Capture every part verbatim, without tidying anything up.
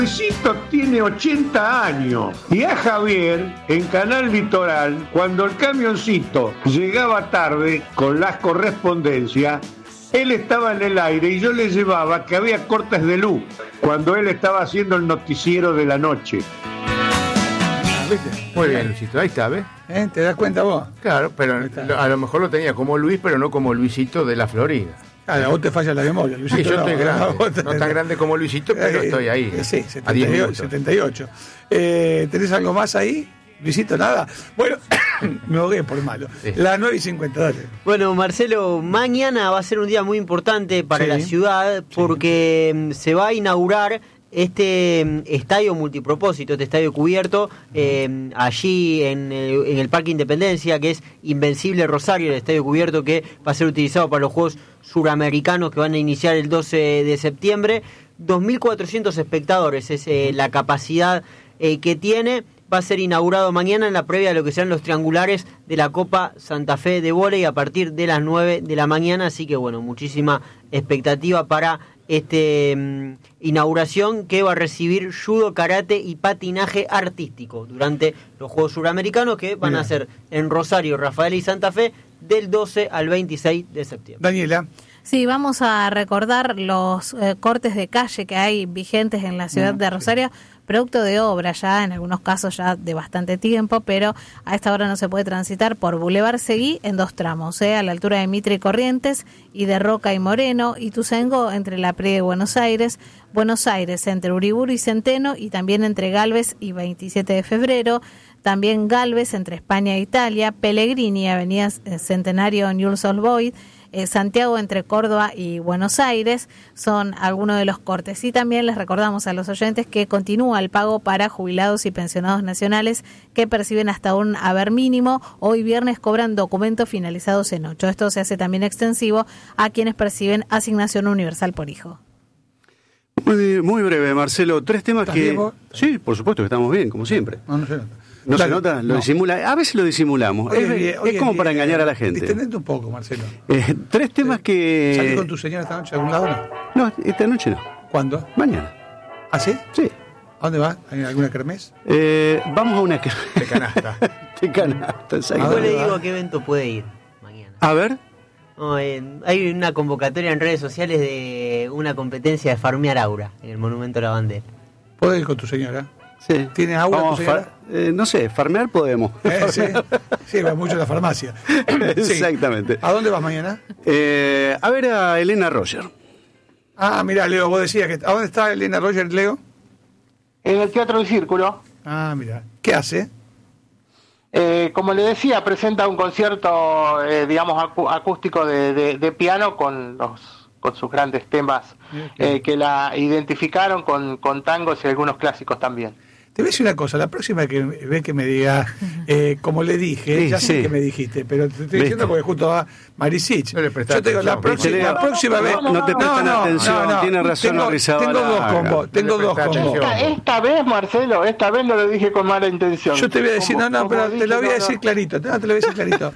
Luisito tiene ochenta años y a Javier en Canal Litoral, cuando el camioncito llegaba tarde con las correspondencias, él estaba en el aire y yo le llevaba que había cortes de luz cuando él estaba haciendo el noticiero de la noche. Muy bien, Luisito, ahí está, ¿ves? ¿Eh? ¿Te das cuenta vos? Claro, pero a lo mejor lo tenía como Luis, pero no como Luisito de la Florida. Claro, a vos te falla la memoria, Luisito. Sí, yo no, estoy grande, no, te... no tan grande como Luisito, pero eh, estoy ahí. Eh, sí, setenta y ocho. Eh, ¿Tenés algo más ahí? Luisito, nada. Bueno, me ahogué por malo. Sí. Las nueve y cincuenta, dale. Bueno, Marcelo, mañana va a ser un día muy importante para sí. la ciudad porque sí. se va a inaugurar este estadio multipropósito, este estadio cubierto, eh, allí en el, en el Parque Independencia, que es Invencible Rosario, el estadio cubierto que va a ser utilizado para los Juegos Suramericanos que van a iniciar el doce de septiembre. dos mil cuatrocientos espectadores es eh, la capacidad eh, que tiene. Va a ser inaugurado mañana en la previa de lo que serán los triangulares de la Copa Santa Fe de vóley a partir de las nueve de la mañana, así que bueno, muchísima expectativa para este um, inauguración que va a recibir judo, karate y patinaje artístico durante los Juegos Suramericanos que van Mira. a ser en Rosario, Rafael y Santa Fe del doce al veintiséis de septiembre. Daniela. Sí, vamos a recordar los eh, cortes de calle que hay vigentes en la ciudad de Rosario, producto de obra ya, en algunos casos ya de bastante tiempo, pero a esta hora no se puede transitar por Boulevard Seguí en dos tramos, ¿eh? a la altura de Mitre y Corrientes y de Roca y Moreno, y Ituzaingó entre la Pre de Buenos Aires, Buenos Aires entre Uriburu y Centeno, y también entre Galvez y veintisiete de febrero, también Galvez entre España e Italia, Pellegrini, Avenida Centenario Newell's Old Boys, Eh, Santiago entre Córdoba y Buenos Aires, son algunos de los cortes. Y también les recordamos a los oyentes que continúa el pago para jubilados y pensionados nacionales que perciben hasta un haber mínimo. Hoy viernes cobran documentos finalizados en ocho. Esto se hace también extensivo a quienes perciben asignación universal por hijo. Muy, muy breve, Marcelo. Tres temas que... Bien, vos? Sí, por supuesto que estamos bien, como siempre. No, no se nota. ¿No Claro, se nota? ¿Lo no. disimula? A veces lo disimulamos. Hoy Es, es, bien, hoy es como es para bien. engañar a la gente. Distendete un poco, Marcelo. Eh, tres temas Sí. que... ¿Salís con tu señora esta noche a algún lado? No? No, esta noche no. ¿Cuándo? Mañana. ¿Ah, sí? Sí. ¿A dónde va? ¿Hay alguna kermés? Eh, vamos a una... De canasta. De canasta, exacto. Yo le digo a qué evento puede ir mañana. A ver. No, eh, hay una convocatoria en redes sociales de una competencia de farmear aura en el Monumento a la Bandera. ¿Puedo ir con tu señora? Sí. ¿Tienes agua Vamos, tu señora? far- eh, no sé, farmear podemos. Eh, sí, sí, va mucho a la farmacia. Sí. Exactamente. ¿A dónde vas mañana? Eh, a ver a Elena Roger. Ah, mira, Leo, vos decías que... ¿A dónde está Elena Roger, Leo? En el Teatro del Círculo. Ah, mira. ¿Qué hace? Eh, como le decía, presenta un concierto, eh, digamos, acu- acústico de, de, de piano con los con sus grandes temas eh, que la identificaron con, con tangos y algunos clásicos también. Te voy a decir una cosa, la próxima que ve que me diga, eh, como le dije, Sí, ya sé sí. que me dijiste, pero te estoy Listo. diciendo porque justo va Marisich. No le prestás Yo te digo, la atención. próxima, Viste, la Leo, próxima no, vez... no, no te prestan atención, tiene razón tengo, Arrizabalaga. tengo dos con vos, tengo No le dos prestás con vos. atención. Esta, esta vez, Marcelo, esta vez no lo dije con mala intención. Yo te voy a decir, Como- no, no, como pero te dije, lo voy a no, decir no. clarito, no, te lo voy a decir clarito.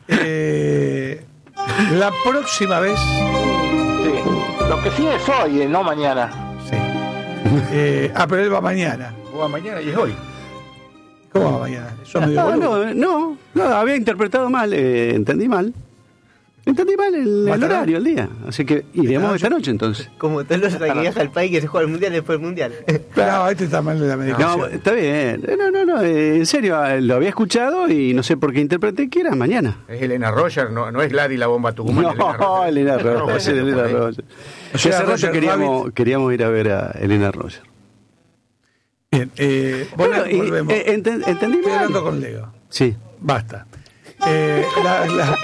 Eh, la próxima vez... Sí. Lo que sí es hoy, eh, no mañana. Sí. Eh, ah, pero él va mañana. O mañana y es hoy. ¿Cómo va mañana? Yo medio No, boludo. no, no, no, había interpretado mal, eh, entendí mal. Entendí mal el, el ¿Matará? horario, el día. Así que iremos esta noche entonces. Como Tolosa que viaja al país que se juega el mundial después del mundial. No, este está mal de la medicación. No, está bien. No, no, no, eh, en serio, eh, lo había escuchado y no sé por qué interpreté que era mañana. Es Elena Roger, no, no es Gladys la bomba tucumana. No, Elena Roger. No, es Elena por ahí. Roger. O sea, Hace rato Roger queríamos, Rabbit. queríamos ir a ver a Elena Roger. Bien, eh, volve- Bueno, y, volvemos. eh, enten- entendí Estoy mal. hablando con Leo. Sí. Basta. Eh, la, la,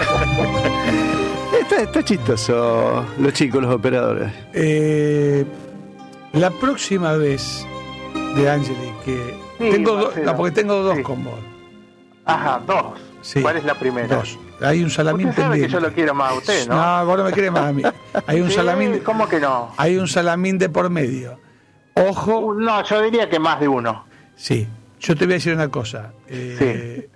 Está, está chistoso los chicos, los operadores. eh, la próxima vez de Angeli que Sí, tengo do- Marcelo. no, porque tengo dos Sí. con vos. Ajá, dos. Sí. ¿Cuál es la primera? Dos. Hay un salamín Usted sabe pendiente. que yo lo quiero más a usted, ¿no? No, vos no me querés más a mí. Hay un Sí, salamín. ¿cómo que no? Hay un salamín de por medio. Ojo. Uh, No, yo diría que más de uno. Sí. Yo te voy a decir una cosa. Eh,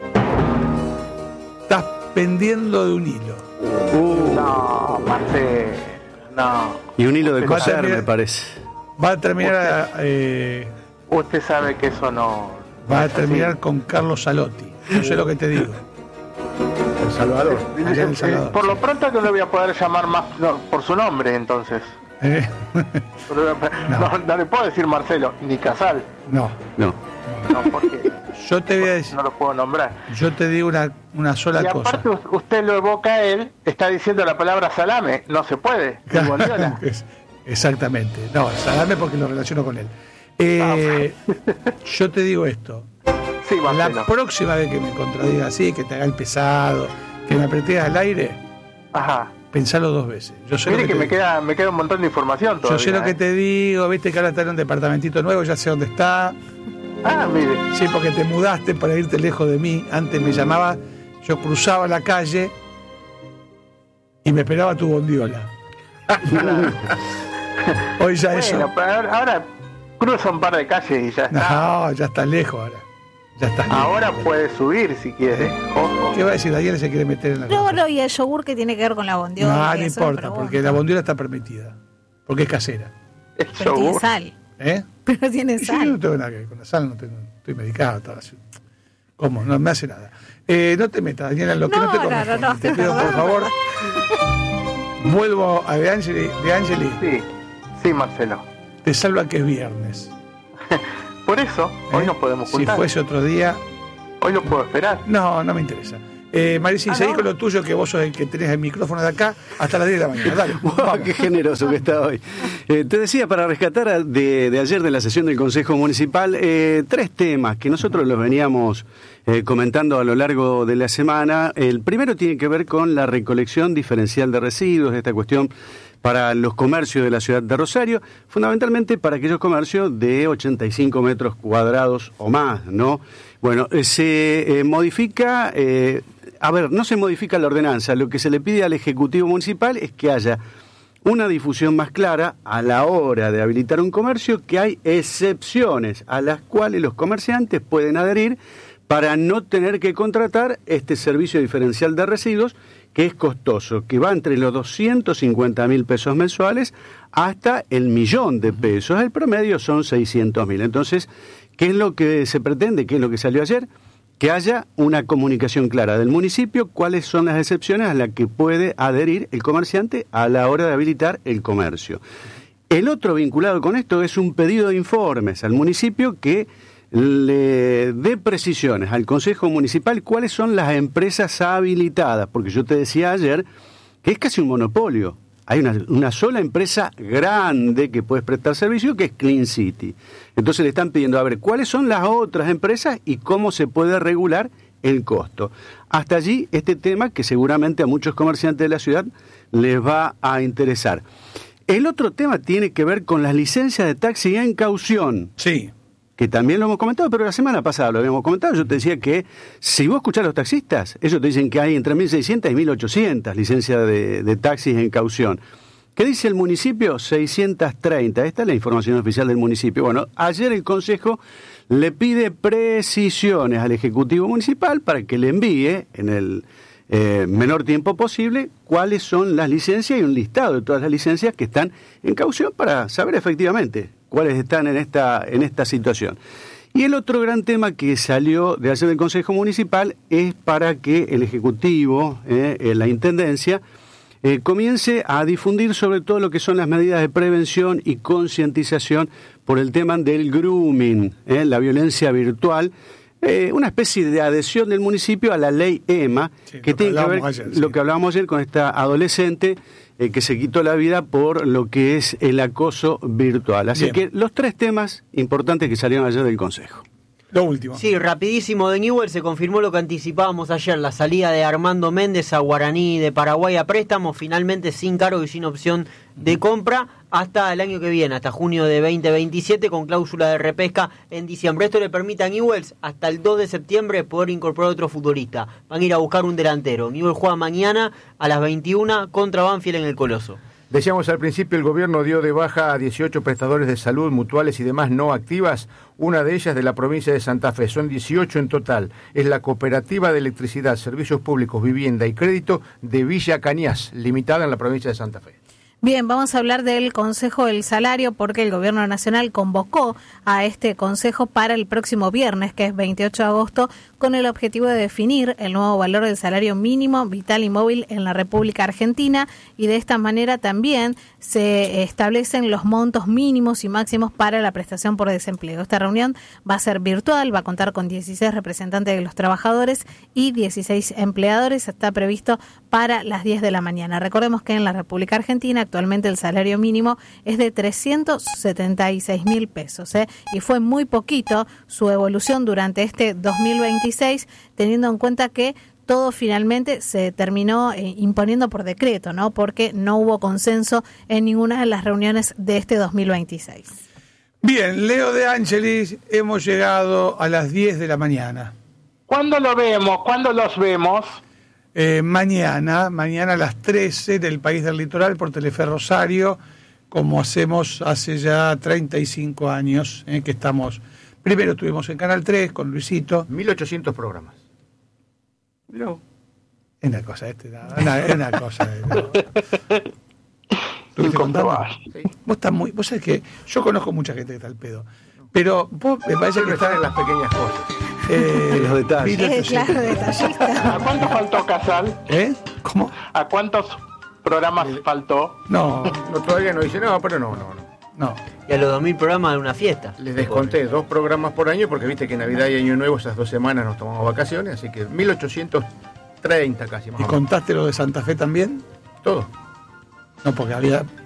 Estás pendiendo de un hilo. No, Marcelo, no. Y un hilo de Va a coser, terminar- me parece. Va a terminar... Eh, usted sabe que eso no... Va no a es terminar así. con Carlos Salotti. Yo sé lo que te digo. El Salvador. Allá en El Eh, Salvador. Por lo pronto que no le voy a poder llamar más no, por su nombre, entonces. ¿Eh? No. No, no le puedo decir Marcelo, ni Casal. No. No. No, porque Yo te voy a decir... no lo puedo nombrar. Yo te digo una, una sola Y cosa. aparte u- usted lo evoca a él, está diciendo la palabra salame, no se puede. ni bondiola. Es- Exactamente. No, salame porque lo relaciono con él. Eh, yo te digo esto. Sí, Marcelo. La próxima vez que me contradiga así, que te haga el pesado, que me apretes al aire, Ajá. pensalo dos veces. Yo sé Mire lo que que, me te, queda, me queda un montón de información yo todavía. sé lo que ¿eh? te digo, viste que ahora está en un departamentito nuevo, ya sé dónde está. Ah, mire. Sí, porque te mudaste para irte lejos de mí. Antes me llamaba, yo cruzaba la calle y me esperaba tu bondiola. Hoy ya eso. Bueno, pero ahora, ahora cruza un par de calles y ya está. No, ya está lejos ahora. Ya está lejos. Ahora puede subir si quiere. Ojo. ¿Qué va a decir? Daniel se quiere meter en la No, cosa. no, y el yogur que tiene que ver con la bondiola. No, y no eso, importa, pero porque bueno. la bondiola está permitida. Porque es casera. El Pero tiene yogur. sal. ¿Eh? Pero tiene Sí, sal. yo no tengo nada que ver con la sal, no tengo, estoy medicado. Todo así. ¿Cómo? No me hace nada. Eh, no te metas, Daniela, en lo que no, No, te no, corresponde. no, no, te te pido, por perdono. favor. Vuelvo a De Angeli. De Angeli, Sí, sí, Marcelo. te salva que es viernes. Por eso, hoy ¿eh? nos podemos Si juntar. fuese otro día, Hoy lo puedo esperar. no, no me interesa. Eh, Maricín, Ah, seguí ¿no? con lo tuyo, que vos sos el que tenés el micrófono de acá hasta las diez de la mañana. Dale, Wow, vamos. qué generoso que está hoy. Eh, te decía, para rescatar a- de, de ayer de la sesión del Consejo Municipal, eh, tres temas que nosotros los veníamos eh, comentando a lo largo de la semana. El primero tiene que ver con la recolección diferencial de residuos, esta cuestión para los comercios de la ciudad de Rosario, fundamentalmente para aquellos comercios de ochenta y cinco metros cuadrados o más, ¿no? Bueno, eh, se eh, modifica... Eh, A ver, no se modifica la ordenanza, lo que se le pide al Ejecutivo Municipal es que haya una difusión más clara a la hora de habilitar un comercio, que hay excepciones a las cuales los comerciantes pueden adherir para no tener que contratar este servicio diferencial de residuos, que es costoso, que va entre los doscientos cincuenta mil pesos mensuales hasta el millón de pesos. El promedio son seiscientos mil. Entonces, ¿qué es lo que se pretende? ¿Qué es lo que salió ayer? Que haya una comunicación clara del municipio, cuáles son las excepciones a las que puede adherir el comerciante a la hora de habilitar el comercio. El otro vinculado con esto es un pedido de informes al municipio que le dé precisiones al Consejo Municipal cuáles son las empresas habilitadas, porque yo te decía ayer que es casi un monopolio. Hay una, una sola empresa grande que puede prestar servicio, que es Clean City. Entonces le están pidiendo a ver cuáles son las otras empresas y cómo se puede regular el costo. Hasta allí este tema que seguramente a muchos comerciantes de la ciudad les va a interesar. El otro tema tiene que ver con las licencias de taxi en caución, Sí. que también lo hemos comentado, pero la semana pasada lo habíamos comentado. Yo te decía que si vos escuchás a los taxistas, ellos te dicen que hay entre mil seiscientas y mil ochocientas licencias de, de taxis en caución. ¿Qué dice el municipio? seiscientas treinta. Esta es la información oficial del municipio. Bueno, ayer el Consejo le pide precisiones al Ejecutivo Municipal para que le envíe en el eh, menor tiempo posible cuáles son las licencias y un listado de todas las licencias que están en caución para saber efectivamente cuáles están en esta, en esta situación. Y el otro gran tema que salió de ayer del Consejo Municipal es para que el Ejecutivo, eh, eh, la Intendencia, eh, comience a difundir sobre todo lo que son las medidas de prevención y concientización por el tema del grooming, eh, la violencia virtual, eh, una especie de adhesión del municipio a la ley E M A, Sí, que lo que tiene que ver hablábamos ayer, sí. lo que hablábamos ayer con esta adolescente eh, que se quitó la vida por lo que es el acoso virtual. Así Bien. que los tres temas importantes que salieron ayer del Consejo. Lo último. Sí, rapidísimo de Newell se confirmó lo que anticipábamos ayer, la salida de Armando Méndez a Guaraní de Paraguay a préstamo, finalmente sin cargo y sin opción de compra, hasta el año que viene, hasta junio de veinte veintisiete, con cláusula de repesca en diciembre. Esto le permite a Newell's hasta el dos de septiembre poder incorporar otro futbolista. Van a ir a buscar un delantero. Newell's juega mañana a las veintiuna contra Banfield en el Coloso. Decíamos al principio, el gobierno dio de baja a dieciocho prestadores de salud, mutuales y demás no activas, una de ellas de la provincia de Santa Fe. Son dieciocho en total. Es la Cooperativa de Electricidad, Servicios Públicos, Vivienda y Crédito de Villa Cañas, limitada en la provincia de Santa Fe. Bien, vamos a hablar del Consejo del Salario porque el Gobierno Nacional convocó a este Consejo para el próximo viernes, que es veintiocho de agosto, con el objetivo de definir el nuevo valor del salario mínimo, vital y móvil en la República Argentina, y de esta manera también se establecen los montos mínimos y máximos para la prestación por desempleo. Esta reunión va a ser virtual, va a contar con dieciséis representantes de los trabajadores y dieciséis empleadores. Está previsto para las diez de la mañana. Recordemos que en la República Argentina actualmente el salario mínimo es de trescientos setenta y seis mil pesos, ¿eh? Y fue muy poquito su evolución durante este dos mil veintiséis, teniendo en cuenta que todo finalmente se terminó eh, imponiendo por decreto, ¿no? Porque no hubo consenso en ninguna de las reuniones de este dos mil veintiséis. Bien, Leo De Angelis, hemos llegado a las diez de la mañana. ¿Cuándo lo vemos? ¿Cuándo los vemos? Eh, mañana, mañana a las trece del País del Litoral por Telefe Rosario, como hacemos hace ya treinta y cinco años, eh, que estamos. Primero estuvimos en Canal tres con Luisito. mil ochocientos programas. No. Es una cosa, este, es una, es una cosa. No. ¿Estuviste contando? Sí. Vos estás muy, vos sabés que yo conozco mucha gente que está al pedo, pero vos me parece que están en las pequeñas cosas. Eh, los detalles. Es claro, detallista. ¿A cuánto faltó, Casal? ¿Eh? ¿Cómo? ¿A cuántos programas Eh, faltó? No, No, todavía no dice, no, pero no, no, no. no. Y a los dos mil programas de una fiesta. Les desconté dos programas por año porque viste que Navidad y Año Nuevo esas dos semanas nos tomamos vacaciones, así que mil ochocientos treinta casi más ¿Y o menos. contaste lo de Santa Fe también? Todo. No, porque había